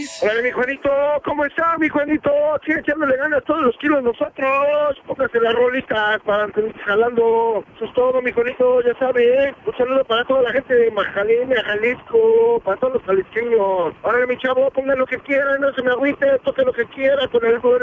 Hola, mi Juanito, ¿cómo está, mi Juanito? Sigue echándole ganas todos los kilos nosotros. Póngase la rolita para jalando. Eso es todo, mi Juanito, ya sabe, ¿eh? Un saludo para toda la gente de Majalina, Jalisco, para todos los jalisqueños. Ahora, mi chavo, ponga lo que quiera, no se me agüite, toque lo que quiera con el